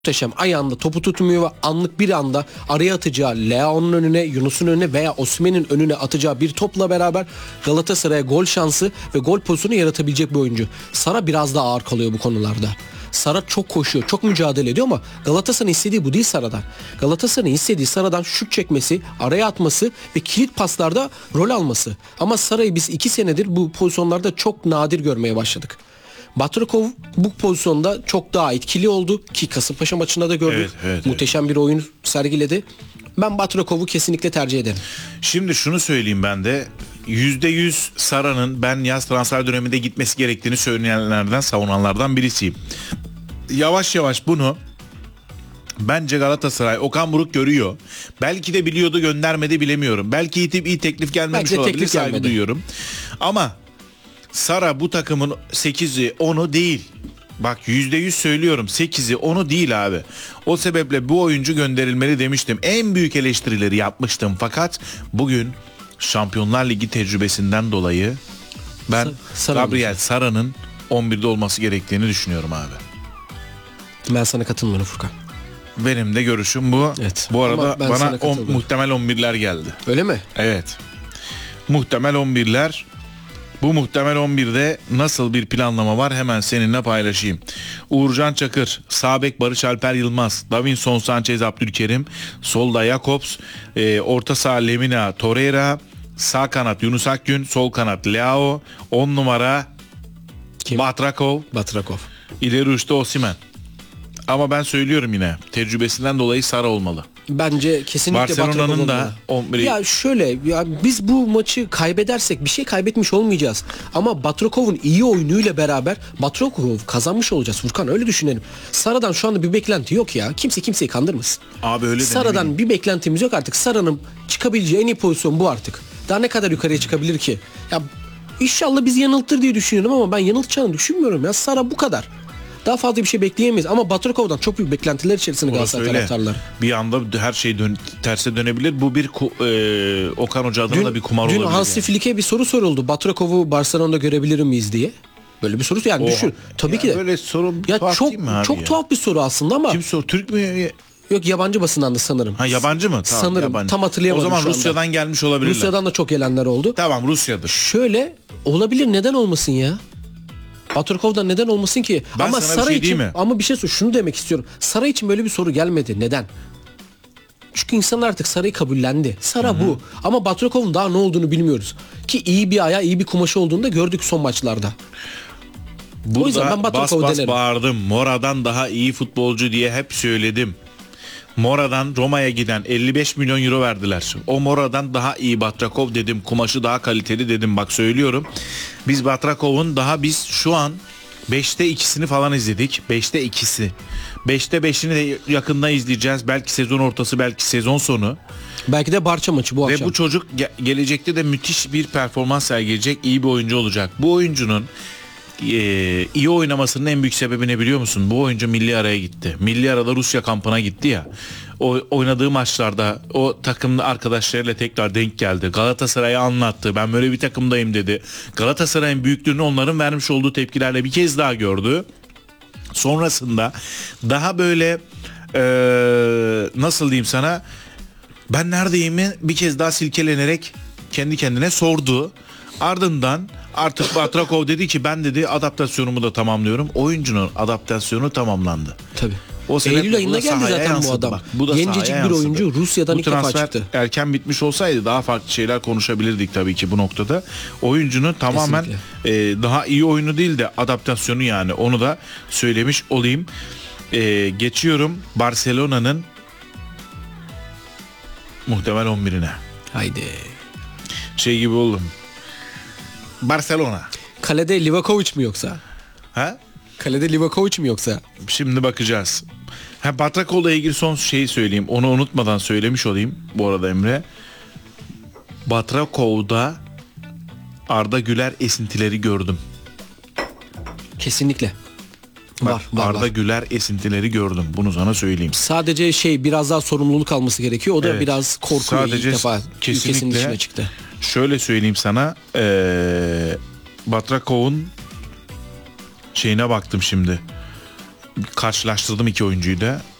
muhteşem. Ayağında topu tutmuyor ve anlık bir anda araya atacağı Leao'nun önüne, Yunus'un önüne veya Osimhen'in önüne atacağı bir topla beraber Galatasaray'a gol şansı ve gol pozisyonu yaratabilecek bir oyuncu. Sara biraz daha ağır kalıyor bu konularda. Sara çok koşuyor, çok mücadele ediyor ama Galatasaray'ın istediği bu değil Sara'dan. Galatasaray'ın istediği Sara'dan şut çekmesi, araya atması ve kilit paslarda rol alması. Ama Sara'yı biz 2 senedir bu pozisyonlarda çok nadir görmeye başladık. Batrakov bu pozisyonda çok daha etkili oldu ki Kasımpaşa maçında da gördük. Evet. Muhteşem bir oyun sergiledi. Ben Batrakov'u kesinlikle tercih ederim. Şimdi şunu söyleyeyim ben de. %100 Sara'nın ben yaz transfer döneminde gitmesi gerektiğini söyleyenlerden, savunanlardan birisiyim. Yavaş yavaş bunu bence Galatasaray, Okan Buruk görüyor. Belki de biliyordu, göndermedi, bilemiyorum. Belki iyi teklif gelmemiş olabilir, teklif saygı gelmedi. duyuyorum. Ama Sara bu takımın 8'i 10'u değil. Bak %100 söylüyorum, 8'i 10'u değil abi. O sebeple bu oyuncu gönderilmeli demiştim. En büyük eleştirileri yapmıştım. Fakat bugün Şampiyonlar Ligi tecrübesinden dolayı ben Gabriel Sara'nın 11'de olması gerektiğini düşünüyorum abi. Ben sana katılmıyorum Furkan. Benim de görüşüm bu. Evet. Bu arada bana katıldım. muhtemel 11'ler geldi. Öyle mi? Evet. Muhtemel 11'ler. Bu muhtemel 11'de nasıl bir planlama var hemen seninle paylaşayım. Uğurcan Çakır, sağ bek Barış Alper Yılmaz, Davinson Sanchez Abdülkerim, solda Jakobs, orta saha Lemina Torreira, sağ kanat Yunus Akgün, sol kanat Leao, 10 numara Kim? Batrakov, ileri uçta Osimhen. Ama ben söylüyorum yine, tecrübesinden dolayı Sara olmalı. Bence kesinlikle Barcelona'nın da 11'i... Ya şöyle, ya biz bu maçı kaybedersek bir şey kaybetmiş olmayacağız. Ama Batrakov'un iyi oyunuyla beraber Batrakov kazanmış olacağız Furkan, öyle düşünelim. Sara'dan şu anda bir beklenti yok ya. Kimse kimseyi kandırmasın. Abi öyle Sara'dan bir beklentimiz yok artık. Sara'nın çıkabileceği en iyi pozisyon bu artık. Daha ne kadar yukarıya çıkabilir ki? Ya inşallah bizi yanıltır diye düşünüyorum ama ben yanıltacağını düşünmüyorum ya. Sara bu kadar. Daha fazla bir şey bekleyemeyiz ama Batrakov'dan çok büyük beklentiler içerisinde Galatasaray taraftarları. Bir anda her şey terse dönebilir. Bu bir Okan Hoca adına da bir kumar olabilir. Dün Hansi Flick'e bir soru soruldu. Batrakov'u Barcelona'da görebilir miyiz diye. Böyle bir soru yani düşün. Tabii ki de. Böyle soru ya tuhaf çok değil mi abi çok ya? tuhaf bir soru aslında ama. Kim soru? Türk mü? Yok, yabancı basından da sanırım. Ha, yabancı mı? Tamam, sanırım. Yabancı. Tam hatırlayamadım. O zaman şu anda. Rusya'dan gelmiş olabilirler. Rusya'dan da çok gelenler oldu. Tamam, Rusya'dır. Şöyle olabilir, neden olmasın ya? Batrakov'dan neden olmasın ki? Ben ama sana Sara bir şey için diyeyim mi? ama bir şey söyleyeyim, şunu demek istiyorum. Sara için böyle bir soru gelmedi. Neden? Çünkü insanlar artık Sara'yı kabullendi. Sara bu. Ama Batrakov'un daha ne olduğunu bilmiyoruz. Ki iyi bir ayağı, iyi bir kumaşı olduğunu da gördük son maçlarda. O yüzden ben Burada Batrakov'u bas denerim. bağırdım. Mora'dan daha iyi futbolcu diye hep söyledim. Mora'dan Roma'ya giden 55 milyon euro verdiler. O Mora'dan daha iyi Batrakov dedim. Kumaşı daha kaliteli dedim. Bak söylüyorum. Biz Batrakov'un biz şu an 5'te 2'sini falan izledik. 5'te 2'si. 5'te 5'ini de yakında izleyeceğiz. Belki sezon ortası, belki sezon sonu. Belki de Barça maçı bu akşam. Ve bu çocuk gelecekte de müthiş bir performans sergileyecek. İyi bir oyuncu olacak. Bu oyuncunun iyi oynamasının en büyük sebebi ne biliyor musun? Bu oyuncu milli araya gitti. Milli arada Rusya kampına gitti ya. O oynadığı maçlarda o takımlı arkadaşlarıyla tekrar denk geldi. Galatasaray'a anlattı. Ben böyle bir takımdayım dedi. Galatasaray'ın büyüklüğünü onların vermiş olduğu tepkilerle bir kez daha gördü. Sonrasında daha böyle nasıl diyeyim sana, ben neredeyimi bir kez daha silkelenerek kendi kendine sordu. Ardından artık Batrakov dedi ki ben dedi adaptasyonumu da tamamlıyorum. Oyuncunun adaptasyonu tamamlandı. Tabii. O Eylül ayında geldi zaten yansıdı. bu adam. Bak, bu da gencecik sahaya bir yansıdı. oyuncu, Rusya'dan ilk defa çıktı. Bu transfer erken bitmiş olsaydı daha farklı şeyler konuşabilirdik tabii ki bu noktada. Oyuncunun tamamen daha iyi oyunu değil de adaptasyonu, yani onu da söylemiş olayım. Geçiyorum Barcelona'nın muhtemel 11'ine. Haydi. Şey gibi oldum. Barcelona. Kalede Livakovic mi yoksa? Ha? Kalede Livakovic mi yoksa? Şimdi bakacağız. Batrakov'la ilgili son şeyi söyleyeyim. Onu unutmadan söylemiş olayım bu arada Emre. Batrakov'da Arda Güler esintileri gördüm. Kesinlikle. Var. Arda Güler esintileri gördüm. Bunu sana söyleyeyim. Sadece biraz daha sorumluluk alması gerekiyor. O da Evet. biraz korkuyor. Sadece İlk defa ülkesinin kesinlikle dışına çıktı. Şöyle söyleyeyim sana. Batrakov'un şeyine baktım şimdi. karşılaştırdım iki oyuncuyu da.